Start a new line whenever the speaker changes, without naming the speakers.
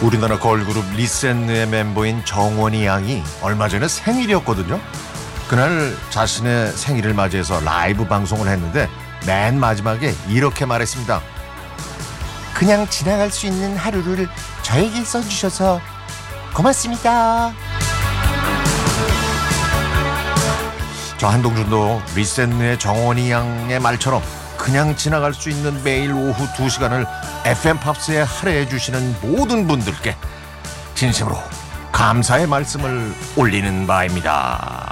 우리나라 걸그룹 리센느의 멤버인 정원이 양이 얼마 전에 생일이었거든요. 그날 자신의 생일을 맞이해서 라이브 방송을 했는데 맨 마지막에 이렇게 말했습니다. 그냥 지나갈 수 있는 하루를 저에게 써주셔서 고맙습니다. 저 한동준도 리센느의 정원이 양의 말처럼 그냥 지나갈 수 있는 매일 오후 2시간을 FM 팝스에 할애해 주시는 모든 분들께 진심으로 감사의 말씀을 올리는 바입니다.